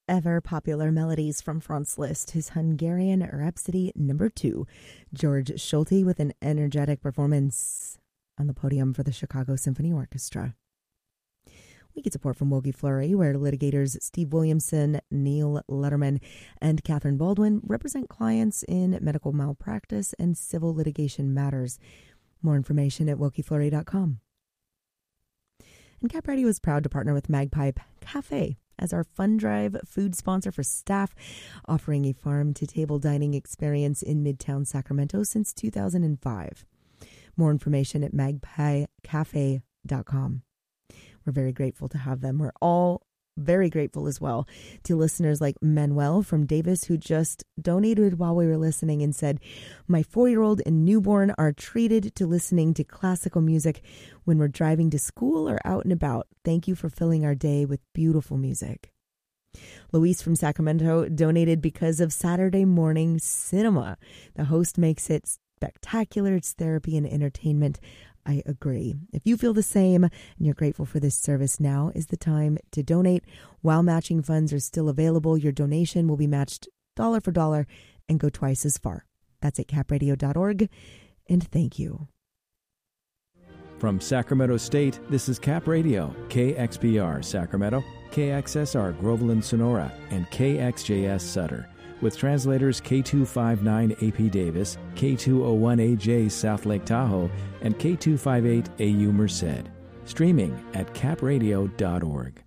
ever popular melodies from Franz Liszt, his Hungarian Rhapsody No. 2. George Schulte with an energetic performance on the podium for the Chicago Symphony Orchestra. We get support from Wilkie Fleury, where litigators Steve Williamson, Neil Letterman, and Catherine Baldwin represent clients in medical malpractice and civil litigation matters. More information at wilkiefleury.com. And Cap Radio is proud to partner with Magpie Cafe as our Fun Drive food sponsor for staff, offering a farm-to-table dining experience in Midtown Sacramento since 2005. More information at magpiecafe.com. We're very grateful to have them. We're all very grateful as well to listeners like Manuel from Davis, who just donated while we were listening and said, "My 4-year-old and newborn are treated to listening to classical music when we're driving to school or out and about. Thank you for filling our day with beautiful music." Luis from Sacramento donated because of Saturday morning cinema. The host makes it spectacular. It's therapy and entertainment. I agree. If you feel the same and you're grateful for this service, now is the time to donate. While matching funds are still available, your donation will be matched dollar for dollar and go twice as far. That's at capradio.org, and thank you. From Sacramento State, this is Cap Radio, KXPR Sacramento, KXSR Groveland Sonora, and KXJS Sutter, with translators K259 AP Davis, K201AJ South Lake Tahoe, and K258 AU Merced. Streaming at capradio.org.